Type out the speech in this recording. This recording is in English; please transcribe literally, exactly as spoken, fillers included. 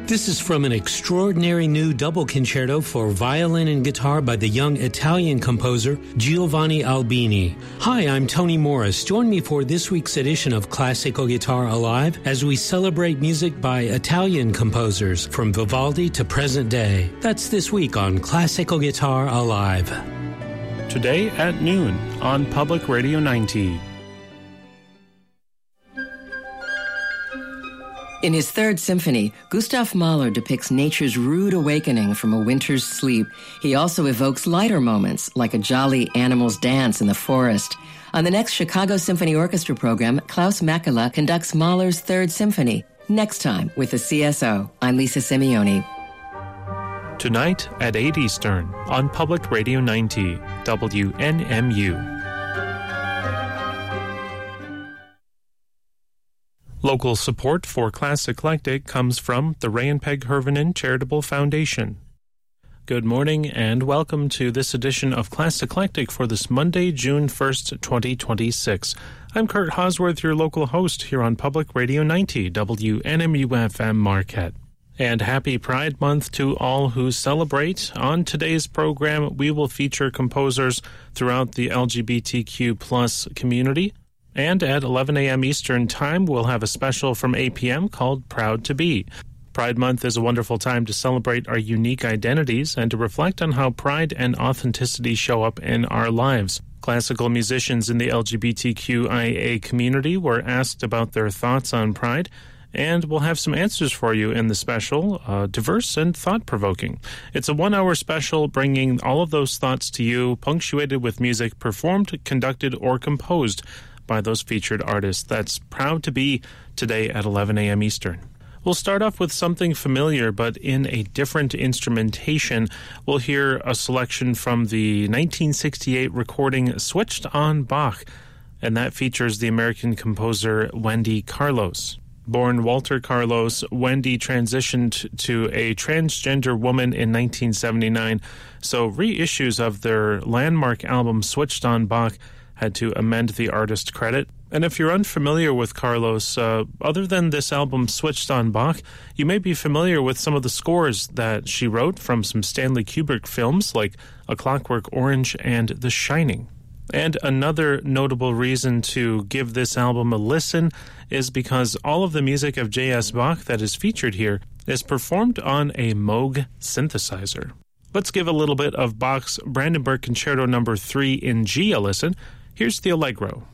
This is from an extraordinary new double concerto for violin and guitar by the young Italian composer Giovanni Albini. Hi, I'm Tony Morris. Join me for this week's edition of Classical Guitar Alive as we celebrate music by Italian composers from Vivaldi to present day. That's this week on Classical Guitar Alive. Today at noon on Public Radio ninety. In his Third Symphony, Gustav Mahler depicts nature's rude awakening from a winter's sleep. He also evokes lighter moments, like a jolly animal's dance in the forest. On the next Chicago Symphony Orchestra program, Klaus Makela conducts Mahler's Third Symphony. Next time, with the C S O, I'm Lisa Simeone. Tonight at eight Eastern on Public Radio ninety, W N M U. Local support for Class Eclectic comes from the Ray and Peg Hervinen Charitable Foundation. Good morning and welcome to this edition of Class Eclectic for this Monday, June first, twenty twenty-six. I'm Kurt Hosworth, your local host here on Public Radio ninety, W N M U F M Marquette. And happy Pride Month to all who celebrate. On today's program, we will feature composers throughout the L G B T Q plus community. And at eleven a.m. Eastern Time, we'll have a special from eight p.m. called Proud to Be. Pride Month is a wonderful time to celebrate our unique identities and to reflect on how pride and authenticity show up in our lives. Classical musicians in the L G B T Q I A community were asked about their thoughts on pride, and we'll have some answers for you in the special, uh, diverse and thought-provoking. It's a one-hour special bringing all of those thoughts to you, punctuated with music performed, conducted, or composed by those featured artists. That's Proud to Be today at eleven a.m. Eastern. We'll start off with something familiar, but in a different instrumentation. We'll hear a selection from the nineteen sixty-eight recording Switched on Bach, and that features the American composer Wendy Carlos. Born Walter Carlos, Wendy transitioned to a transgender woman in nineteen seventy-nine, so reissues of their landmark album Switched on Bach had to amend the artist credit. And if you're unfamiliar with Carlos, uh, other than this album Switched on Bach, you may be familiar with some of the scores that she wrote from some Stanley Kubrick films like A Clockwork Orange and The Shining. And another notable reason to give this album a listen is because all of the music of J S. Bach that is featured here is performed on a Moog synthesizer. Let's give a little bit of Bach's Brandenburg Concerto number three in G a listen. Here's the Allegro.